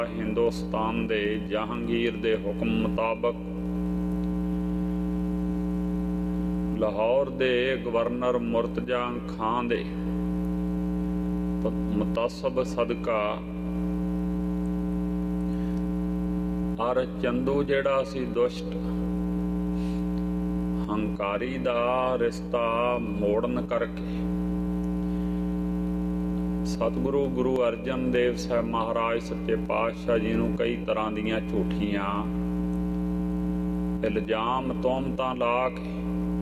ਹਿੰਦੁਸਤਾਨ ਦੇ ਜਹਾਂਗੀਰ ਦੇ ਹੁਕਮ ਮੁਤਾਬਕ ਲਾਹੌਰ ਦੇ ਗਵਰਨਰ ਮੁਰਤਜ਼ਾ ਖਾਂ ਦੇ ਮੁਤਾਸਬ ਸਦਕਾ ਅਰ ਚੰਦੂ ਜਿਹੜਾ ਸੀ ਦੁਸ਼ਟ ਹੰਕਾਰੀ ਦਾ ਰਿਸ਼ਤਾ ਮੋੜਨ ਕਰਕੇ ਸਤਿਗੁਰੂ ਗੁਰੂ ਅਰਜਨ ਦੇਵ ਸਾਹਿਬ ਮਹਾਰਾਜ ਸੱਚੇ ਪਾਤਸ਼ਾਹ ਜੀ ਨੂੰ ਕਈ ਤਰ੍ਹਾਂ ਦੀਆਂ ਝੂਠੀਆਂ ਇਲਜ਼ਾਮ ਤੋਹਮਤਾਂ ਲਾ ਕੇ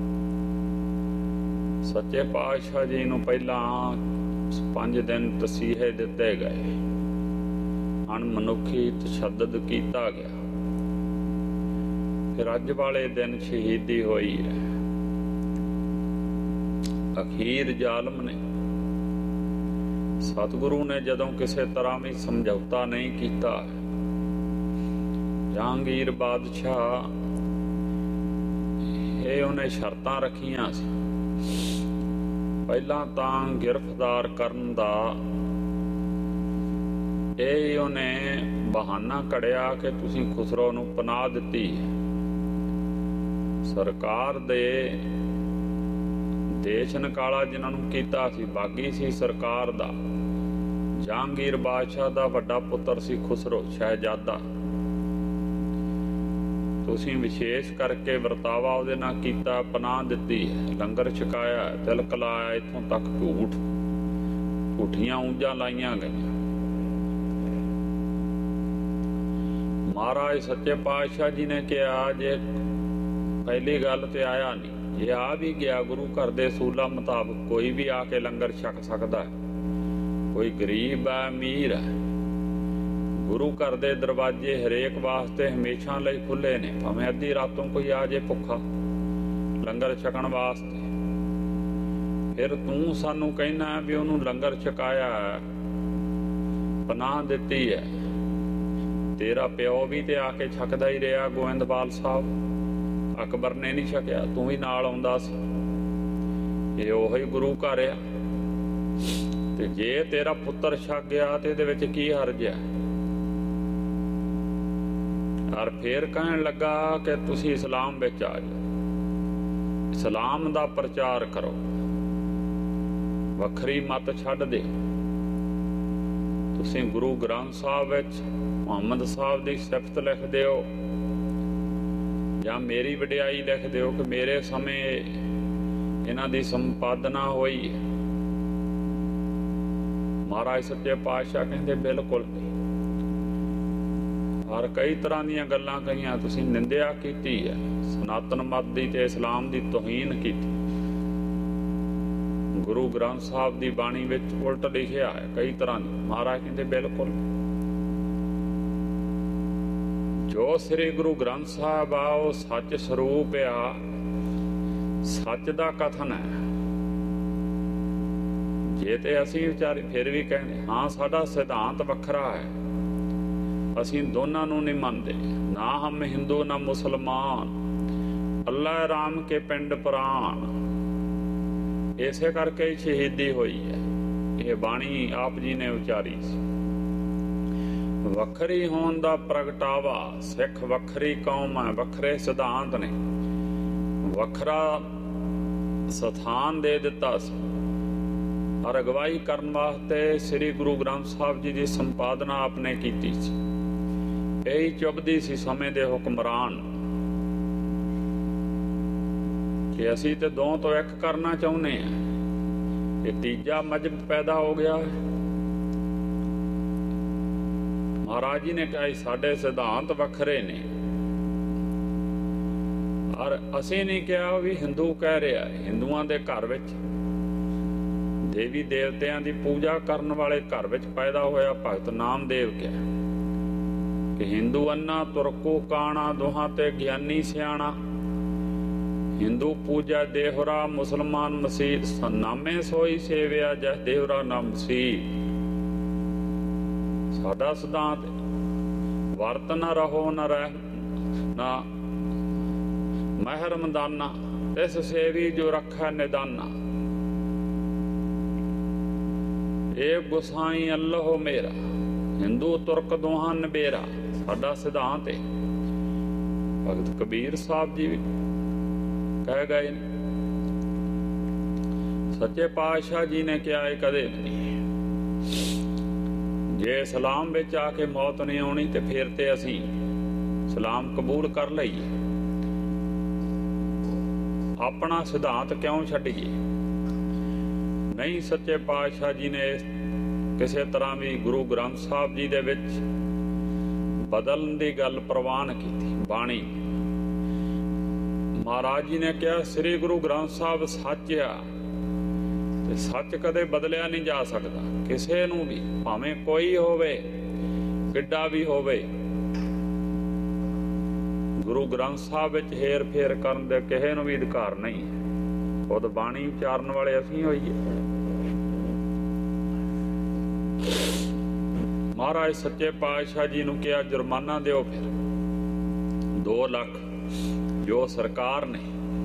ਸੱਚੇ ਪਾਤਸ਼ਾਹ ਜੀ ਨੂੰ ਪਹਿਲਾਂ 5 ਦਿਨ ਤਸੀਹੇ ਦਿੱਤੇ ਗਏ, ਅਣਮਨੁੱਖੀ ਤਸ਼ੱਦਦ ਕੀਤਾ ਗਿਆ। ਫਿਰ ਅੱਜ ਵਾਲੇ ਦਿਨ ਸ਼ਹੀਦੀ ਹੋਈ ਹੈ। ਅਖੀਰ ਜ਼ਾਲਮ ਨੇ ਸਤਿਗੁਰੂ ਨੇ ਜਦੋਂ ਕਿਸੇ ਤਰ੍ਹਾਂ ਵੀ ਸਮਝੌਤਾ ਨਹੀਂ ਕੀਤਾ, ਜਹਾਂਗੀਰ ਬਾਦਸ਼ਾਹ ਇਹ ਉਹਨੇ ਸ਼ਰਤਾਂ ਰੱਖੀਆਂ ਸੀ। ਪਹਿਲਾਂ ਤਾਂ ਗ੍ਰਿਫਤਾਰ ਕਰਨ ਦਾ ਇਹ ਉਹਨੇ ਬਹਾਨਾ ਕਢਿਆ ਕਿ ਤੁਸੀਂ ਖੁਸਰੋ ਨੂੰ ਪਨਾਹ ਦਿੱਤੀ ਹੈ। ਸਰਕਾਰ ਦੇ ਦੇਸ਼ ਨਕਾਲਾ ਜਿਨ੍ਹਾਂ ਨੂੰ ਕੀਤਾ ਸੀ, ਬਾਗੀ ਸੀ ਸਰਕਾਰ ਦਾ। ਜਹਾਂਗੀਰ ਬਾਦਸ਼ਾਹ ਦਾ ਵੱਡਾ ਪੁੱਤਰ ਸੀ ਖੁਸਰੋ ਸ਼ਹਿਜ਼ਾਦਾ। ਤੁਸੀਂ ਵਿਸ਼ੇਸ਼ ਕਰਕੇ ਵਰਤਾਵਾ ਉਹਦੇ ਨਾਲ ਕੀਤਾ, ਪਨਾਹ ਦਿੱਤੀ ਹੈ, ਲੰਗਰ ਛਕਾਇਆ, ਤਿਲਕ ਲਾਇਆ। ਇੱਥੋਂ ਤੱਕ ਝੂਠੀਆਂ ਉਂਝਾਂ ਲਾਈਆਂ ਗਈਆਂ। ਮਹਾਰਾਜ ਸੱਚੇ ਪਾਤਸ਼ਾਹ ਜੀ ਨੇ ਕਿਹਾ ਜੇ ਪਹਿਲੀ ਗੱਲ ਤੇ ਆਇਆ ਨਹੀਂ, ਜੇ ਆ ਵੀ ਗਿਆ ਗੁਰੂ ਘਰ ਦੇ ਅਸੂਲਾਂ ਮੁਤਾਬਕ ਕੋਈ ਵੀ ਆ ਕੇ ਲੰਗਰ ਛਕ ਸਕਦਾ ਹੈ। ਕੋਈ ਗਰੀਬ ਹੈ, ਅਮੀਰ ਹੈ, ਗੁਰੂ ਘਰ ਦੇ ਦਰਵਾਜ਼ੇ ਹਰੇਕ ਵਾਸਤੇ ਹਮੇਸ਼ਾ ਲਈ ਖੁੱਲੇ ਨੇ। ਭਾਵੇਂ ਅੱਧੀ ਰਾਤੋਂ ਕੋਈ ਆ ਜੇ ਭੁੱਖਾ ਲੰਗਰ ਛਕਣ ਵਾਸਤੇ, ਫਿਰ ਤੂੰ ਸਾਨੂੰ ਕਹਿਣਾ ਵੀ ਉਹਨੂੰ ਲੰਗਰ ਛਕਾਇਆ, ਪਨਾਹ ਦਿੱਤੀ ਹੈ। ਤੇਰਾ ਪਿਓ ਵੀ ਤੇ ਆ ਕੇ ਛਕਦਾ ਹੀ ਰਿਹਾ, ਗੋਇੰਦਵਾਲ ਸਾਹਿਬ। ਅਕਬਰ ਨੇ ਨਹੀਂ ਛਕਿਆ, ਤੂੰ ਵੀ ਨਾਲ ਆਉਂਦਾ ਸੀ। ਇਹ ਉਹੀ ਗੁਰੂ ਘਰ ਆ। ਤੇ ਜੇ ਤੇਰਾ ਪੁੱਤਰ ਛਕ ਗਿਆ ਤੇ ਇਹਦੇ ਵਿੱਚ ਕੀ ਹਰਜ ਹੈ? ਔਰ ਫੇਰ ਕਹਿਣ ਲੱਗਾ ਕਿ ਤੁਸੀਂ ਇਸਲਾਮ ਵਿੱਚ ਆ ਜਾਓ, ਇਸਲਾਮ ਦਾ ਪ੍ਰਚਾਰ ਕਰੋ, ਵੱਖਰੀ ਮੱਤ ਛੱਡ ਦਿਓ। ਤੁਸੀਂ ਗੁਰੂ ਗ੍ਰੰਥ ਸਾਹਿਬ ਵਿੱਚ ਮੁਹੰਮਦ ਸਾਹਿਬ ਦੀ ਸਿਫਤ ਲਿਖ ਦਿਓ ਜਾਂ ਮੇਰੀ ਵਡਿਆਈ ਲਿਖ ਦਿਓ ਕਿ ਮੇਰੇ ਸਮੇਂ ਇਹਨਾਂ ਦੀ ਸੰਪਾਦਨਾ ਹੋਈ ਹੈ। ਮਹਾਰਾਜ ਸੱਚੇ ਪਾਤਸ਼ਾਹ ਕਹਿੰਦੇ ਬਿਲਕੁਲ ਨਹੀਂ। ਔਰ ਕਈ ਤਰ੍ਹਾਂ ਦੀਆਂ ਗੱਲਾਂ ਕਹੀਆਂ, ਤੁਸੀਂ ਨਿੰਦਿਆ ਕੀਤੀ ਹੈ, ਸਨਾਤਨ ਮਤ ਦੀ ਤੇ ਇਸਲਾਮ ਦੀ ਤੋਹੀਨ ਕੀਤੀ। ਗੁਰੂ ਗ੍ਰੰਥ ਸਾਹਿਬ ਦੀ ਬਾਣੀ ਵਿੱਚ ਉਲਟ ਲਿਖਿਆ ਹੈ ਕਈ ਤਰ੍ਹਾਂ ਦੀ। ਮਹਾਰਾਜ ਕਹਿੰਦੇ ਬਿਲਕੁਲ। ਜੋ ਸ੍ਰੀ ਗੁਰੂ ਗ੍ਰੰਥ ਸਾਹਿਬ ਆ ਉਹ ਸੱਚ ਸਰੂਪ ਆ, ਸੱਚ ਦਾ ਕਥਨ ਹੈ। ਜੇ ਤੇ ਅਸੀਂ ਵਿਚਾਰੇ ਫਿਰ ਵੀ ਕਹਿੰਦੇ ਹਾਂ ਸਾਡਾ ਸਿਧਾਂਤ ਵੱਖਰਾ ਹੈ, ਅਸੀਂ ਦੋਨਾਂ ਨੂੰ ਨਹੀਂ ਮੰਨਦੇ, ਨਾ ਹਮ ਹਿੰਦੂ ਨਾ ਮੁਸਲਮਾਨ, ਅੱਲਾ ਰਾਮ ਕੇ ਪਿੰਡ ਪ੍ਰਾਣ। ਇਸੇ ਕਰਕੇ ਸ਼ਹੀਦੀ ਹੋਈ ਹੈ। ਇਹ ਬਾਣੀ ਆਪ ਜੀ ਨੇ ਉਚਾਰੀ ਸੀ। ਵੱਖਰੀ ਹੋਣ ਦਾ ਪ੍ਰਗਟਾਵਾ, ਸਿੱਖ ਵੱਖਰੀ ਕੌਮ ਹੈ, ਵੱਖਰੇ ਸਿਧਾਂਤ ਨੇ, ਵੱਖਰਾ ਸਥਾਨ ਦੇ ਦਿੱਤਾ ਸੀ। ਔਰ ਅਗਵਾਈ ਕਰਨ ਵਾਸਤੇ ਸ੍ਰੀ ਗੁਰੂ ਗ੍ਰੰਥ ਸਾਹਿਬ ਜੀ ਦੀ ਸੰਪਾਦਨਾ ਆਪਨੇ ਕੀਤੀ ਸੀ। ਇਹੀ ਚੁੱਭਦੀ ਸੀ ਸਮੇਂ ਦੇ ਹੁਕਮਰਾਨ ਕਿ ਅਸੀਂ ਤੇ ਦੋ ਤੋਂ ਇੱਕ ਕਰਨਾ ਚਾਹੁੰਦੇ ਹਾਂ। ਇਹ ਤੀਜਾ ਮਜ਼ਹਬ ਪੈਦਾ ਹੋ ਗਿਆ। ਮਹਾਰਾਜ ਜੀ ਨੇ ਕਿਹਾ ਸਾਡੇ ਸਿਧਾਂਤ ਵੱਖਰੇ ਨੇ। ਔਰ ਅਸੀਂ ਨਹੀਂ ਕਿਹਾ ਵੀ ਹਿੰਦੂ ਕਹਿ ਰਿਹਾ। ਹਿੰਦੂਆਂ ਦੇ ਘਰ ਵਿੱਚ ਦੇਵੀ ਦੇਵਤਿਆਂ ਦੀ ਪੂਜਾ ਕਰਨ ਵਾਲੇ ਘਰ ਵਿੱਚ ਪੈਦਾ ਹੋਇਆ ਭਗਤ ਨਾਮਦੇਵ ਕਿਹਾ ਕਿ ਹਿੰਦੂ ਅੰਨਾ ਤੁਰਕੂ ਕਾਣਾ, ਦੋਹਾਂ ਤੇ ਗਿਆਨੀ ਸਿਆਣਾ। ਹਿੰਦੂ ਪੂਜਾ ਦੇਹੁਰਾ, ਮੁਸਲਮਾਨ ਮਸੀਤ, ਨਾਮੇ ਸੋਈ ਸੇਵਿਆ ਜਹ ਦੇਹੁਰਾ ਨਾ ਮਸੀਤ। ਸਾਡਾ ਸਿਧਾਂਤ ਵਰਤ ਨਾ ਰਹੋ ਨਾ ਰਹਿ ਨਾ ਮਹਿਰਮਦਾਨਾ, ਤਿਸ ਸੇਵੀ ਜੋ ਰੱਖੈ ਨਿਦਾਨਾ। ਇਹ ਗੁਸਾਈ ਅੱਲਾਹ ਮੇਰਾ, ਹਿੰਦੂ ਤੁਰਕ ਦੋਹਾਂ ਨਿਬੇਰਾ ਸਾਡਾ ਸਿਧਾਂਤ ਹੈ। ਭਗਤ ਕਬੀਰ ਸਾਹਿਬ ਜੀ ਵੀ ਕਹਿ ਗਏ ਨੇ, ਸੱਚੇ ਪਾਤਸ਼ਾਹ ਜੀ ਨੇ ਕਿਹਾ ਹੈ ਕਦੇ ਨਹੀਂ, ਜੇ ਇਸਲਾਮ ਵਿੱਚ ਆ ਕੇ ਮੌਤ ਨਹੀਂ ਆਉਣੀ ਤੇ ਫਿਰ ਤੇ ਅਸੀਂ ਇਸਲਾਮ ਕਬੂਲ ਕਰ ਲਈਏ, ਆਪਣਾ ਸਿਧਾਂਤ ਕਿਉਂ ਛੱਡੀਏ। ਨਹੀਂ, ਸੱਚੇ ਪਾਤਸ਼ਾਹ ਜੀ ਨੇ ਕਿਸੇ ਤਰ੍ਹਾਂ ਵੀ ਗੁਰੂ ਗ੍ਰੰਥ ਸਾਹਿਬ ਜੀ ਦੇ ਵਿੱਚ ਬਦਲਣ ਦੀ ਗੱਲ ਪ੍ਰਵਾਨ ਕੀਤੀ। ਬਾਣੀ ਮਹਾਰਾਜ ਜੀ ਨੇ ਕਿਹਾ ਸ੍ਰੀ ਗੁਰੂ ਗ੍ਰੰਥ ਸਾਹਿਬ ਸੱਚ ਆ ਤੇ ਸੱਚ ਕਦੇ ਬਦਲਿਆ ਨਹੀਂ ਜਾ ਸਕਦਾ। ਕਿਸੇ ਨੂੰ ਵੀ, ਭਾਵੇਂ ਕੋਈ ਹੋਵੇ, ਕਿੱਡਾ ਵੀ ਹੋਵੇ, ਗੁਰੂ ਗ੍ਰੰਥ ਸਾਹਿਬ ਵਿੱਚ ਹੇਰ ਫੇਰ ਕਰਨ ਦੇ ਕਿਸੇ ਨੂੰ ਵੀ ਅਧਿਕਾਰ ਨਹੀਂ ਹੈ। ਖੁਦ ਬਾਣੀ ਉਚਾਰਨ ਵਾਲੇ ਅਸੀਂ ਹੋਈਏ। ਮਹਾਰਾਜ ਸੱਚੇ ਪਾਤਸ਼ਾਹ ਜੀ ਨੂੰ ਕਿਹਾ ਜੁਰਮਾਨਾ ਦਿਓ, ਫਿਰ 2 ਲੱਖ ਜੋ ਸਰਕਾਰ ਨੇ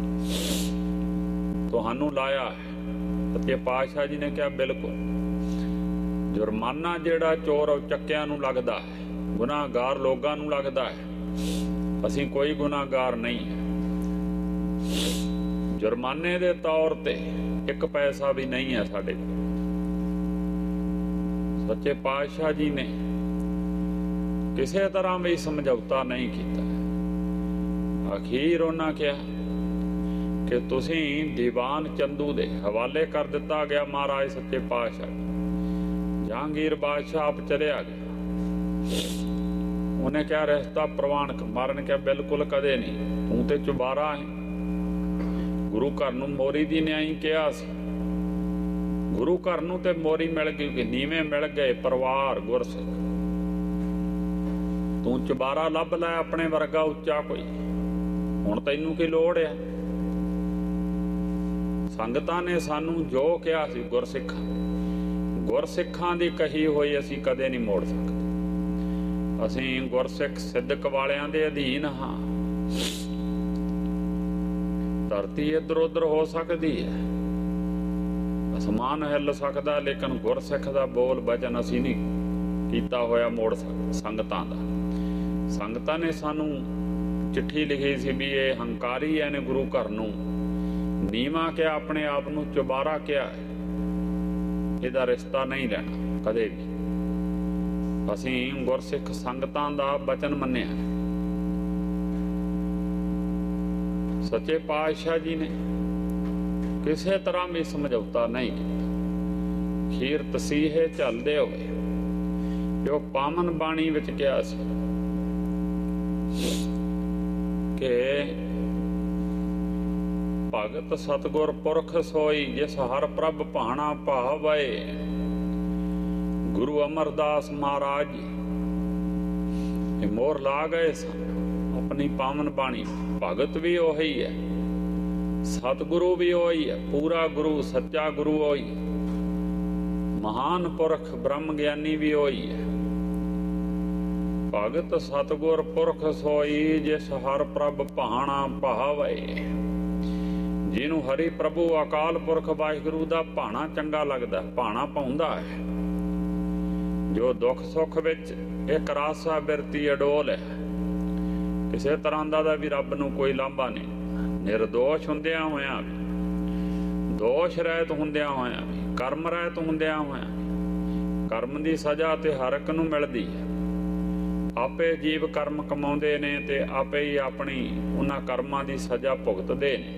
ਤੁਹਾਨੂੰ ਲਾਇਆ ਹੈ। ਸੱਚੇ ਪਾਤਸ਼ਾਹ ਜੀ ਨੇ ਕਿਹਾ ਬਿਲਕੁਲ, ਜੁਰਮਾਨਾ ਜਿਹੜਾ ਚੋਰ ਚੱਕਿਆਂ ਨੂੰ ਲੱਗਦਾ ਹੈ, ਗੁਨਾਹਗਾਰ ਲੋਕਾਂ ਨੂੰ ਲੱਗਦਾ ਹੈ, ਅਸੀਂ ਕੋਈ ਗੁਨਾਹਗਾਰ ਨਹੀਂ ਹੈ। ਜੁਰਮਾਨੇ ਦੇ ਤੌਰ ਤੇ 1 ਪੈਸਾ ਵੀ ਨਹੀਂ ਹੈ ਸਾਡੇ ਕੋਲ। ਸੱਚੇ ਪਾਤਸ਼ਾਹ ਜੀ ਨੇ ਕਿਸੇ ਤਰ੍ਹਾਂ ਵੀ ਸਮਝੌਤਾ ਨਹੀਂ ਕੀਤਾ। ਅਖੀਰ ਉਹਨਾਂ ਕਿਹਾ ਕਿ ਤੁਸੀਂ ਦੀਵਾਨ ਚੰਦੂ ਦੇ ਹਵਾਲੇ ਕਰ ਦਿੱਤਾ ਗਿਆ। ਮਹਾਰਾਜ ਸੱਚੇ ਪਾਤਸ਼ਾਹ ਜਹਾਂਗੀਰ ਬਾਦਸ਼ਾਹ ਆਪ ਚਲਿਆ ਗਿਆ। ਉਹਨੇ ਕਿਹਾ ਰਿਸ਼ਤਾ ਪ੍ਰਵਾਨ ਮਾਰਨ ਕਿਹਾ ਬਿਲਕੁਲ ਕਦੇ ਨਹੀਂ, ਤੂੰ ਤੇ ਚੁਬਾਰਾ ਹੈ। ਗੁਰੂ ਘਰ ਨੂੰ ਮੋਰੀ ਦੀ ਨਿਆਈ ਕਿਹਾ ਸੀ, ਗੁਰੂ ਘਰ ਨੂੰ ਤੇ ਮੋਰੀ ਮਿਲ ਗਈ, ਨੀਵੇਂ ਮਿਲ ਗਏ ਪਰਿਵਾਰ ਗੁਰਸਿੱਖ। ਤੂੰ ਚੁਬਾਰਾ ਲੱਭ ਲੈ ਆਪਣੇ ਵਰਗਾ ਉੱਚਾ ਕੋਈ, ਹੁਣ ਤੈਨੂੰ ਕੀ ਲੋੜ ਆ। ਸੰਗਤਾਂ ਨੇ ਸਾਨੂੰ ਜੋ ਕਿਹਾ ਸੀ ਗੁਰਸਿੱਖਾਂ ਦੀ ਕਹੀ ਹੋਈ ਅਸੀਂ ਕਦੇ ਨਹੀਂ ਮੋੜ ਸਕਦੇ। ਅਸੀਂ ਗੁਰਸਿੱਖ ਸਿੱਧਕ ਵਾਲਿਆਂ ਦੇ ਅਧੀਨ ਹਾਂ। ਧਰਤੀ ਇੱਧਰ ਉੱਧਰ ਹੋ ਸਕਦੀ ਹੈ, ਅਸਮਾਨ ਹਿੱਲ ਸਕਦਾ, ਲੇਕਿਨ ਗੁਰਸਿੱਖ ਦਾ ਬੋਲ ਬਚਨ ਅਸੀਂ ਨਹੀਂ ਕੀਤਾ ਹੋਇਆ ਮੋੜ ਸਕਦੇ। ਸੰਗਤਾਂ ਦਾ, ਸੰਗਤਾਂ ਨੇ ਸਾਨੂੰ ਚਿੱਠੀ ਲਿਖੀ ਸੀ ਵੀ ਇਹ ਹੰਕਾਰੀ ਹੈ ਨੇ ਗੁਰੂ ਘਰ ਨੂੰ ਨੀਵਾਂ ਕਿਹਾ, ਆਪਣੇ ਆਪ ਨੂੰ ਚੁਬਾਰਾ ਕਿਹਾ, ਇਹਦਾ ਰਿਸ਼ਤਾ ਨਹੀਂ ਲੈਣਾ ਕਦੇ ਵੀ। ਅਸੀਂ ਗੁਰਸਿੱਖ ਸੰਗਤਾਂ ਦਾ ਬਚਨ ਮੰਨਿਆ। ਸੱਚੇ ਪਾਤਸ਼ਾਹ ਜੀ ਨੇ ਕਿਸੇ ਤਰ੍ਹਾਂ ਵੀ ਸਮਝੌਤਾ ਨਹੀਂ ਕੀਤਾ। ਖੀਰ ਤਸੀਹੇ ਝੱਲਦੇ ਹੋਏ ਜੋ ਪਾਵਨ ਬਾਣੀ ਵਿੱਚ ਕਿਹਾ ਸੀ ਕਿ ਭਗਤ ਸਤਿਗੁਰ ਪੁਰਖ ਸੋਈ ਜਿਸ ਹਰ ਪ੍ਰਭ ਭਾਣਾ ਭਾਵੈ। ਗੁਰੂ ਅਮਰਦਾਸ ਮਹਾਰਾਜ ਇਹ ਮੋਹਰ ਲਾ ਗਏ ਸਨ ਆਪਣੀ ਪਾਵਨ ਬਾਣੀ। ਭਗਤ ਵੀ ਉਹੀ ਹੈ, ਸਤਿਗੁਰੂ ਵੀ ਉਹੀ ਹੈ, ਪੂਰਾ ਗੁਰੂ ਸੱਚਾ ਗੁਰੂ ਉਹੀ ਹੈ, ਮਹਾਨ ਪੁਰਖ ਬ੍ਰਹਮ ਗਿਆਨੀ ਵੀ ਉਹੀ ਹੈ। ਭਗਤ ਸਤਿਗੁਰ ਪੁਰਖ ਸੋਈ ਜਿਸ ਹਰ ਪ੍ਰਭ ਭਾਣਾ ਭਾਵੈ। ਜਿਹਨੂੰ ਹਰੀ ਪ੍ਰਭੂ ਅਕਾਲ ਪੁਰਖ ਵਾਹਿਗੁਰੂ ਦਾ ਭਾਣਾ ਚੰਗਾ ਲੱਗਦਾ, ਭਾਣਾ ਪਾਉਂਦਾ ਹੈ, ਜੋ ਦੁੱਖ ਸੁੱਖ ਵਿੱਚ ਇੱਕ ਰਾਸਾ ਬਿਰਤੀ ਅਡੋਲ ਹੈ, ਕਿਸੇ ਤਰ੍ਹਾਂ ਦਾ ਵੀ ਰੱਬ ਨੂੰ ਕੋਈ ਲਾਂਭਾ ਨਹੀਂ। ਨਿਰਦੋਸ਼ ਹੁੰਦਿਆਂ ਹੋਇਆਂ ਵੀ, ਦੋਸ਼ ਰਹਿਤ ਹੁੰਦਿਆਂ ਹੋਇਆਂ ਵੀ, ਕਰਮ ਰਹਿਤ ਹੁੰਦਿਆਂ ਹੋਇਆਂ ਵੀ, ਕਰਮ ਦੀ ਸਜ਼ਾ ਤੇ ਹਰ ਇੱਕ ਨੂੰ ਮਿਲਦੀ ਹੈ। ਆਪੇ ਜੀਵ ਕਰਮ ਕਮਾਉਂਦੇ ਨੇ ਤੇ ਆਪੇ ਹੀ ਆਪਣੀ ਉਹਨਾਂ ਕਰਮਾਂ ਦੀ ਸਜ਼ਾ ਭੁਗਤਦੇ ਨੇ।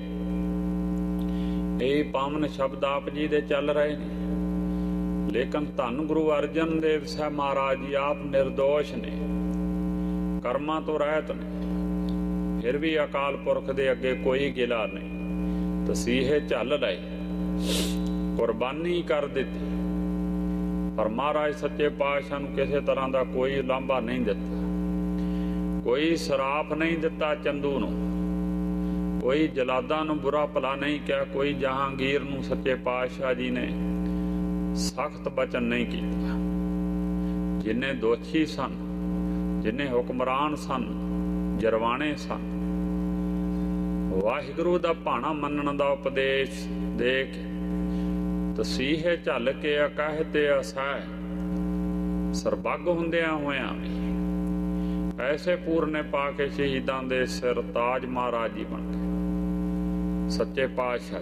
ਇਹ ਪਾਵਨ ਸ਼ਬਦ ਆਪ ਜੀ ਦੇ ਚੱਲ ਰਹੇ ਨੇ, ਲੇਕਿਨ ਧੰਨ ਗੁਰੂ ਅਰਜਨ ਦੇਵ ਸਾਹਿਬ ਮਹਾਰਾਜ ਜੀ ਆਪ ਨਿਰਦੋਸ਼ ਨੇ, ਕਰਮਾਂ ਤੋਂ ਰਹਿਤ ਨੇ, ਫਿਰ ਵੀ ਅਕਾਲ ਪੁਰਖ ਦੇ ਅੱਗੇ ਕੋਈ ਗਿਲਾ ਨਹੀਂ। ਤਸੀਹੇ ਝੱਲ ਲਏ, ਕੁਰਬਾਨੀ ਕਰ ਦਿੱਤੀ, ਪਰ ਮਹਾਰਾਜ ਸੱਚੇ ਪਾਤਸ਼ਾਹ ਨੂੰ ਕਿਸੇ ਤਰ੍ਹਾਂ ਦਾ ਕੋਈ ਲਾਂਭਾ ਨਹੀਂ ਦਿੱਤਾ, ਕੋਈ ਸਰਾਪ ਨਹੀਂ ਦਿੱਤਾ ਚੰਦੂ ਨੂੰ, ਕੋਈ ਜਲਾਦਾਂ ਨੂੰ ਬੁਰਾ ਭਲਾ ਨਹੀਂ ਕਿਹਾ, ਕੋਈ ਜਹਾਂਗੀਰ ਨੂੰ ਸੱਚੇ ਪਾਤਸ਼ਾਹ ਜੀ ਨੇ ਸਖਤ ਬਚਨ ਨਹੀਂ ਕੀਤਾ। ਜਿੰਨੇ ਦੋਸ਼ੀ ਸਨ, ਜਿੰਨੇ ਹੁਕਮਰਾਨ ਸਨ, ਜਰਵਾਣੇ ਸਨ, ਵਾਹਿਗੁਰੂ ਦਾ ਭਾਣਾ ਮੰਨਣ ਦਾ ਉਪਦੇਸ਼ ਦੇ ਕੇ ਤਸੀਹੇ ਝੱਲ ਕੇ ਅਕਾਹ ਤੇ ਅਸਾਹ ਸਰਬੱਗ ਹੁੰਦਿਆਂ ਹੋਇਆਂ ਵੀ ਐਸੇ ਪੂਰਨੇ ਪਾ ਕੇ ਸ਼ਹੀਦਾਂ ਦੇ ਸਿਰ ਤਾਜ ਮਹਾਰਾਜ ਜੀ ਬਣ ਗਏ। ਸੱਚੇ ਪਾਤਸ਼ਾਹ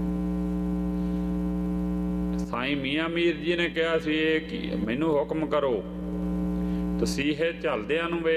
ਸਾਈਂ ਮੀਆਂ ਮੀਰ ਜੀ ਨੇ ਕਿਹਾ ਸੀ, ਇਹ ਕੀ ਮੈਨੂੰ ਹੁਕਮ ਕਰੋ। ਤਸੀਹੇ ਝੱਲਦਿਆਂ ਨੂੰ ਵੇਖ